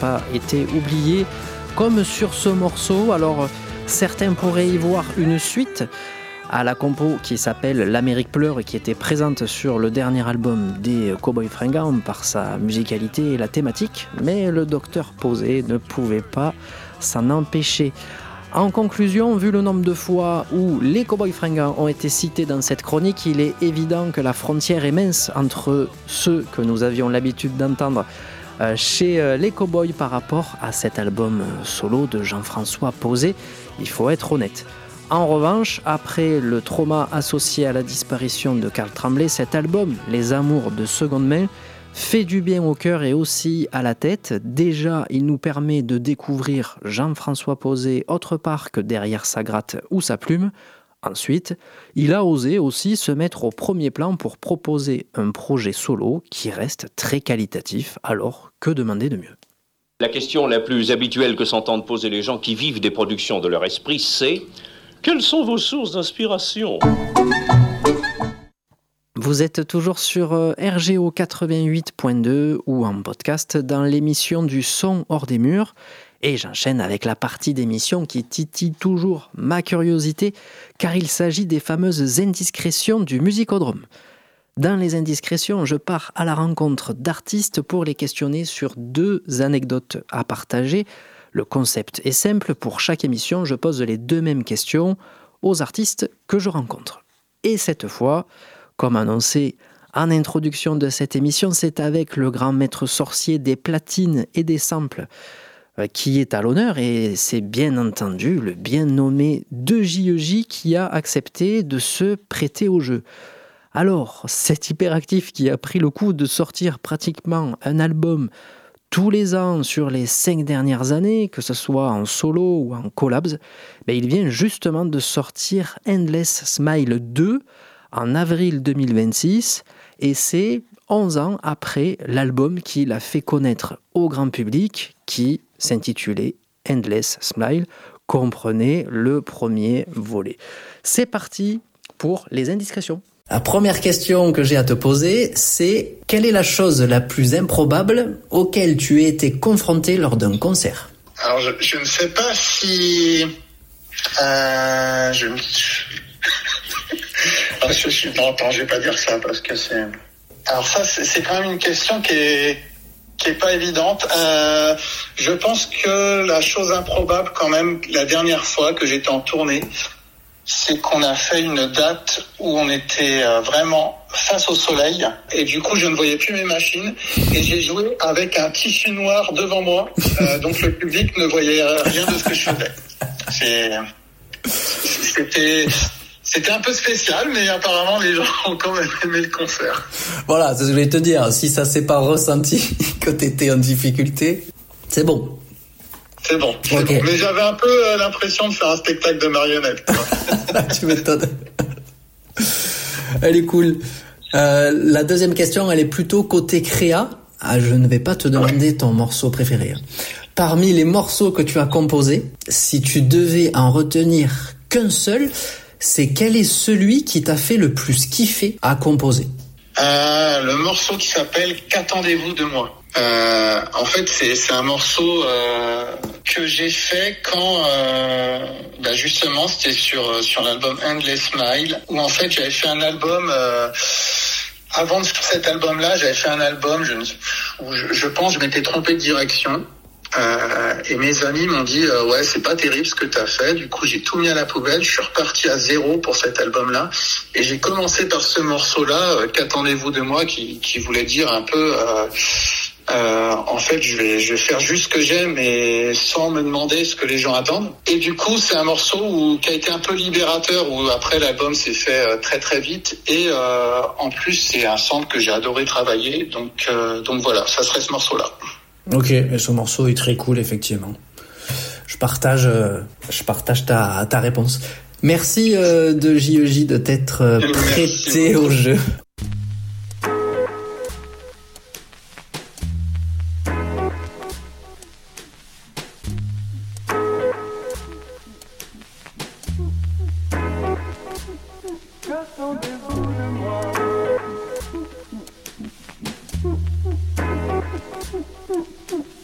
pas été oublié, comme sur ce morceau. Alors, certains pourraient y voir une suite à la compo qui s'appelle L'Amérique pleure et qui était présente sur le dernier album des Cowboys Fringants par sa musicalité et la thématique, mais le docteur Posé ne pouvait pas s'en empêcher. En conclusion, vu le nombre de fois où les Cowboys Fringants ont été cités dans cette chronique, il est évident que la frontière est mince entre ceux que nous avions l'habitude d'entendre chez les Cowboys par rapport à cet album solo de Jean-François Posé. Il faut être honnête. En revanche, après le trauma associé à la disparition de Carl Tremblay, cet album, Les Amours de seconde main, fait du bien au cœur et aussi à la tête. Déjà, il nous permet de découvrir Jean-François Posé autre part que derrière sa gratte ou sa plume. Ensuite, il a osé aussi se mettre au premier plan pour proposer un projet solo qui reste très qualitatif. Alors, que demander de mieux ? La question la plus habituelle que s'entendent poser les gens qui vivent des productions de leur esprit, c'est: quelles sont vos sources d'inspiration ? Vous êtes toujours sur RGO 88.2 ou en podcast dans l'émission du son hors des murs. Et j'enchaîne avec la partie d'émission qui titille toujours ma curiosité, car il s'agit des fameuses indiscrétions du musicodrome. Dans les indiscrétions, je pars à la rencontre d'artistes pour les questionner sur 2 anecdotes à partager. Le concept est simple, pour chaque émission, je pose les 2 mêmes questions aux artistes que je rencontre. Et cette fois, comme annoncé en introduction de cette émission, c'est avec le grand maître sorcier des platines et des samples qui est à l'honneur, et c'est bien entendu le bien nommé 2JEJ qui a accepté de se prêter au jeu. Alors, cet hyperactif qui a pris le coup de sortir pratiquement un album tous les ans sur les 5 dernières années, que ce soit en solo ou en collabs, il vient justement de sortir Endless Smile 2 en avril 2026, et c'est 11 ans après l'album qu'il a fait connaître au grand public, qui s'intitulait Endless Smile, comprenez le premier volet. C'est parti pour les indiscrétions. La première question que j'ai à te poser, c'est: quelle est la chose la plus improbable auquel tu as été confronté lors d'un concert ? Alors, je ne sais pas si... Non, attends, je vais pas dire ça parce que c'est... Alors ça, c'est quand même une question qui est pas évidente. Je pense que la chose improbable quand même, la dernière fois que j'étais en tournée, c'est qu'on a fait une date où on était vraiment face au soleil, et du coup je ne voyais plus mes machines, et j'ai joué avec un tissu noir devant moi, donc le public ne voyait rien de ce que je faisais. C'était un peu spécial, mais apparemment les gens ont quand même aimé le concert. Voilà, c'est ce que je voulais te dire. Si ça s'est pas ressenti que tu étais en difficulté, c'est bon. C'est bon. Mais j'avais un peu l'impression de faire un spectacle de marionnettes. Tu m'étonnes. Elle est cool. La deuxième question, elle est plutôt côté créa. Je ne vais pas te demander ton morceau préféré. Parmi les morceaux que tu as composés, si tu devais en retenir qu'un seul, c'est quel est celui qui t'a fait le plus kiffer à composer ? Le morceau qui s'appelle « Qu'attendez-vous de moi ?» En fait, c'est un morceau que j'ai fait quand justement c'était sur l'album Endless Smile, où en fait j'avais fait un album avant de cet album-là, j'avais fait un album où je pense je m'étais trompé de direction. Et mes amis m'ont dit ouais, c'est pas terrible ce que t'as fait. Du coup j'ai tout mis à la poubelle, je suis reparti à zéro pour cet album-là, et j'ai commencé par ce morceau-là, Qu'attendez-vous de moi, qui voulait dire un peu en fait je vais faire juste ce que j'aime et sans me demander ce que les gens attendent. Et du coup c'est un morceau qui a été un peu libérateur, où après l'album s'est fait très très vite, et en plus c'est un sample que j'ai adoré travailler, donc voilà, ça serait ce morceau-là. Ok, et ce morceau est très cool, effectivement. Je partage ta réponse. Merci de JEJ de t'être prêté au jeu.